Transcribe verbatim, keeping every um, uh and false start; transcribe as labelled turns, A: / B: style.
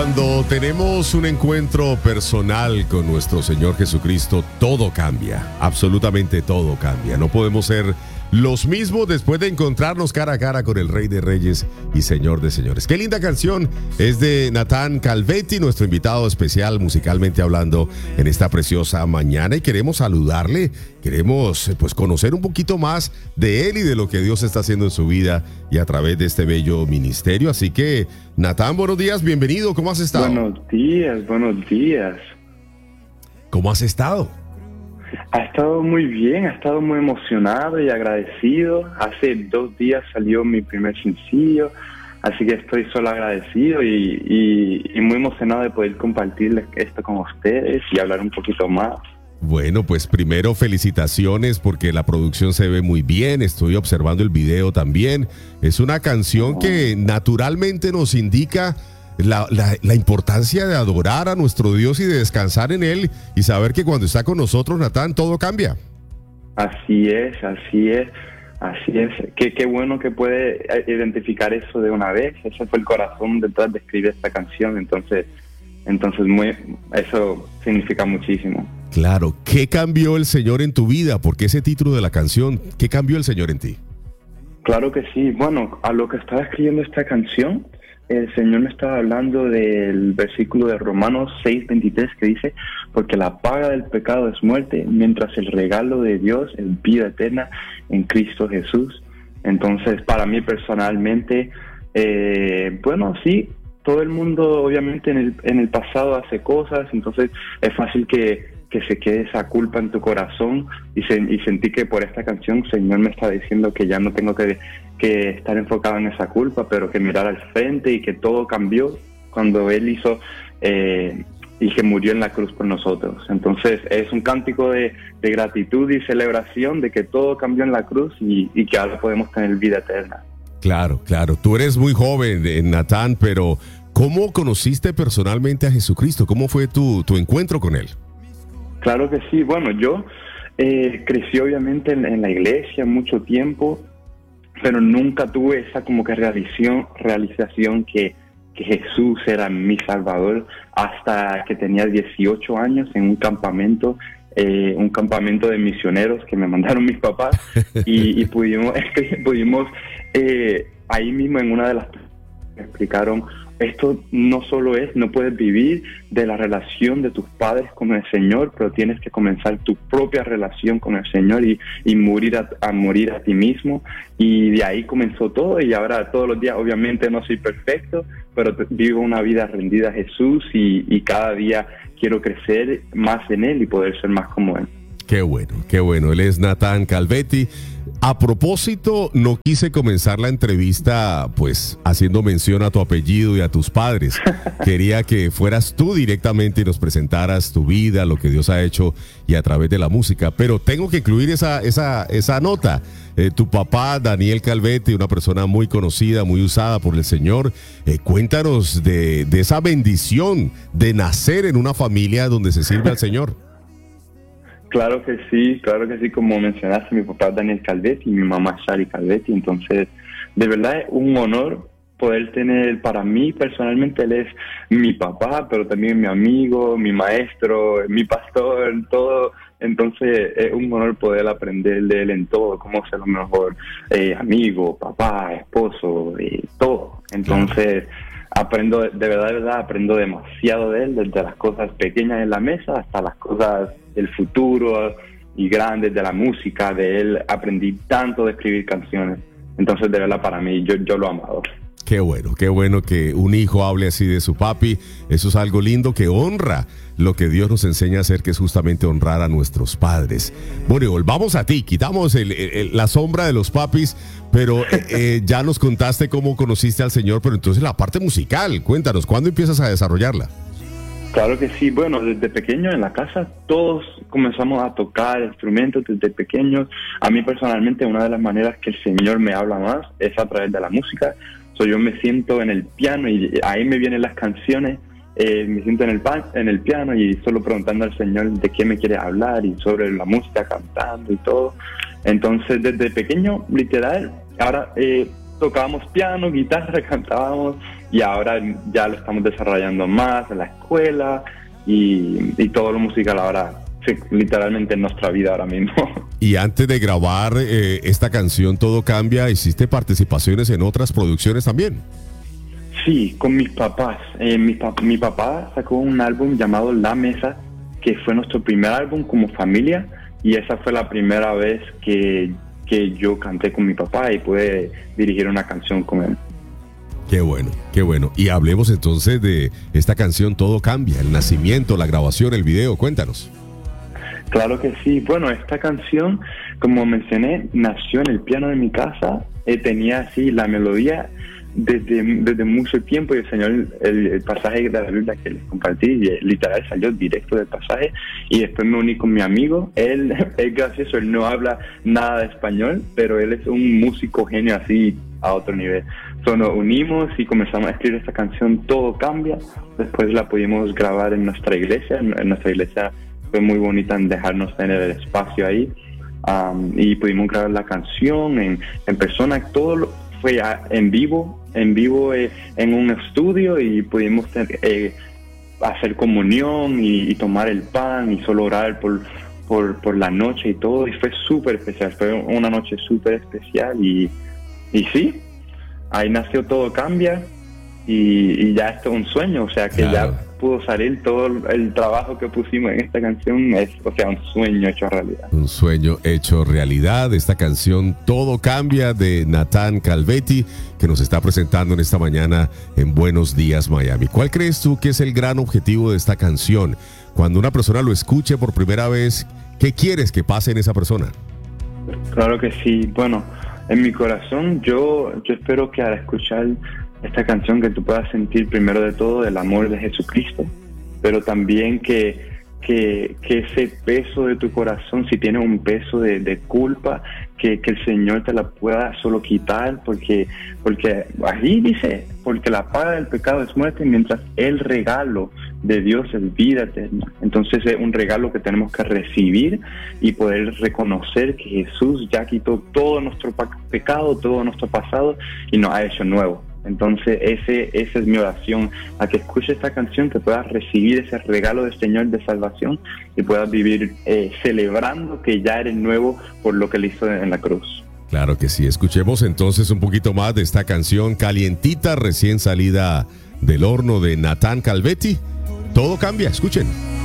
A: Cuando tenemos un encuentro personal con nuestro Señor Jesucristo, todo cambia, absolutamente todo cambia. No podemos ser los mismos después de encontrarnos cara a cara con el Rey de Reyes y Señor de Señores. Qué linda canción, es de Natán Calvetti, nuestro invitado especial musicalmente hablando en esta preciosa mañana, y queremos saludarle, queremos pues conocer un poquito más de él y de lo que Dios está haciendo en su vida y a través de este bello ministerio. Así que, Natán, buenos días, bienvenido, ¿cómo has estado?
B: Buenos días, buenos días.
A: ¿Cómo has estado?
B: Ha estado muy bien, ha estado muy emocionado y agradecido. Hace dos días salió mi primer sencillo, así que estoy solo agradecido y, y, y muy emocionado de poder compartir esto con ustedes y hablar un poquito más.
A: Bueno, pues primero felicitaciones porque la producción se ve muy bien, estoy observando el video también. Es una canción que naturalmente nos indica La, la, la importancia de adorar a nuestro Dios y de descansar en Él y saber que cuando está con nosotros, Natán, todo cambia.
B: Así es, así es, así es. Qué, qué bueno que puede identificar eso de una vez. Ese fue el corazón detrás de escribir esta canción. Entonces, entonces muy, eso significa muchísimo.
A: Claro. ¿Qué cambió el Señor en tu vida? Porque ese título de la canción, ¿qué cambió el Señor en ti?
B: Claro que sí. Bueno, a lo que estaba escribiendo esta canción, el Señor me estaba hablando del versículo de Romanos seis veintitrés que dice: porque la paga del pecado es muerte, mientras el regalo de Dios es vida eterna en Cristo Jesús. Entonces, para mí personalmente, eh, bueno, sí, todo el mundo obviamente en el, en el pasado hace cosas, entonces es fácil que, que se quede esa culpa en tu corazón y, se, y sentí que por esta canción el Señor me está diciendo que ya no tengo que... que estar enfocado en esa culpa, pero que mirar al frente y que todo cambió cuando Él hizo eh, y que murió en la cruz por nosotros. Entonces es un cántico de, de gratitud y celebración de que todo cambió en la cruz y, y que ahora podemos tener vida eterna.
A: Claro, claro. Tú eres muy joven, Natán, pero ¿cómo conociste personalmente a Jesucristo? ¿Cómo fue tu, tu encuentro con Él?
B: Claro que sí. Bueno, yo eh, crecí obviamente en, en la iglesia mucho tiempo, pero nunca tuve esa como que realización, realización que, que Jesús era mi Salvador hasta que tenía dieciocho años en un campamento, eh, un campamento de misioneros que me mandaron mis papás y, y pudimos, pudimos eh, ahí mismo en una de las me explicaron, esto no solo es, no puedes vivir de la relación de tus padres con el Señor, pero tienes que comenzar tu propia relación con el Señor y, y morir a, a morir a ti mismo. Y de ahí comenzó todo, y ahora todos los días, obviamente no soy perfecto, pero vivo una vida rendida a Jesús y, y cada día quiero crecer más en Él y poder ser más como Él.
A: Qué bueno, qué bueno. Él es Natán Calvetti. A propósito, no quise comenzar la entrevista pues haciendo mención a tu apellido y a tus padres. Quería que fueras tú directamente y nos presentaras tu vida, lo que Dios ha hecho y a través de la música. Pero tengo que incluir esa, esa, esa nota. Eh, tu papá, Daniel Calvetti, una persona muy conocida, muy usada por el Señor. Eh, cuéntanos de, de esa bendición de nacer en una familia donde se sirve al Señor.
B: Claro que sí, claro que sí, como mencionaste, mi papá es Daniel Calvetti y mi mamá es Shari Calvetti, entonces de verdad es un honor poder tener, para mí personalmente él es mi papá, pero también mi amigo, mi maestro, mi pastor, todo, entonces es un honor poder aprender de él en todo, cómo ser lo mejor eh, amigo, papá, esposo, eh, todo, entonces aprendo, de verdad, de verdad, aprendo demasiado de él, desde las cosas pequeñas en la mesa hasta las cosas del futuro y grandes de la música. De él aprendí tanto de escribir canciones, entonces de verdad para mí, yo, yo lo he amado.
A: Qué bueno, qué bueno que un hijo hable así de su papi. Eso es algo lindo que honra lo que Dios nos enseña a hacer, que es justamente honrar a nuestros padres. Bueno, volvamos a ti, quitamos el, el, la sombra de los papis, pero eh, eh, ya nos contaste cómo conociste al Señor, pero entonces la parte musical, cuéntanos, ¿cuándo empiezas a desarrollarla?
B: Claro que sí, bueno, desde pequeño en la casa todos comenzamos a tocar instrumentos desde pequeños. A mí personalmente una de las maneras que el Señor me habla más es a través de la música. So, yo me siento en el piano y ahí me vienen las canciones, eh, me siento en el, pan, en el piano y solo preguntando al Señor de qué me quiere hablar y sobre la música, cantando y todo. Entonces desde pequeño, literal, ahora eh, tocábamos piano, guitarra, cantábamos y ahora ya lo estamos desarrollando más en la escuela y, y todo lo musical ahora, sí, literalmente en nuestra vida ahora mismo.
A: Y antes de grabar eh, esta canción Todo Cambia, ¿hiciste participaciones en otras producciones también?
B: Sí, con mis papás. Eh, mi, pap- mi papá sacó un álbum llamado La Mesa, que fue nuestro primer álbum como familia, y esa fue la primera vez que, que yo canté con mi papá y pude dirigir una canción con él.
A: Qué bueno, qué bueno. Y hablemos entonces de esta canción Todo Cambia, el nacimiento, la grabación, el video. Cuéntanos.
B: Claro que sí. Bueno, esta canción, como mencioné, nació en el piano de mi casa. Eh, tenía así la melodía desde, desde mucho tiempo, y el Señor, el, el pasaje de la Biblia que les compartí, y literal salió directo del pasaje, y después me uní con mi amigo. Él es gracioso, él no habla nada de español, pero él es un músico genio así a otro nivel. So, nos unimos y comenzamos a escribir esta canción Todo Cambia. Después la pudimos grabar en nuestra iglesia. En nuestra iglesia fue muy bonita en dejarnos tener el espacio ahí, um, y pudimos grabar la canción en, en persona. Todo lo, fue a, en vivo, en vivo eh, en un estudio, y pudimos tener, eh, hacer comunión y, y tomar el pan y solo orar por, por, por la noche y todo, y fue súper especial, fue una noche súper especial, y, y sí, ahí nació Todo Cambia, y, y ya esto es un sueño, o sea que claro, ya pudo salir todo el trabajo que pusimos en esta canción, es, o sea, un sueño hecho realidad.
A: Un sueño hecho realidad, esta canción Todo Cambia de Natán Calvetti, que nos está presentando en esta mañana en Buenos Días Miami. ¿Cuál crees tú que es el gran objetivo de esta canción? Cuando una persona lo escuche por primera vez, ¿qué quieres que pase en esa persona?
B: Claro que sí. Bueno, en mi corazón yo, yo espero que al escuchar esta canción que tú puedas sentir primero de todo el amor de Jesucristo, pero también que, que, que ese peso de tu corazón, si tienes un peso de, de culpa, que, que el Señor te la pueda solo quitar, porque, porque allí dice, porque la paga del pecado es muerte, mientras el regalo de Dios es vida eterna. Entonces es un regalo que tenemos que recibir y poder reconocer que Jesús ya quitó todo nuestro pecado, todo nuestro pasado, y nos ha hecho nuevo. Entonces ese, esa es mi oración, a que escuches esta canción, que puedas recibir ese regalo del Señor de salvación y puedas vivir eh, celebrando que ya eres nuevo por lo que le hizo en la cruz.
A: Claro que sí. Escuchemos entonces un poquito más de esta canción calientita, recién salida del horno, de Natán Calvetti. Todo Cambia, escuchen.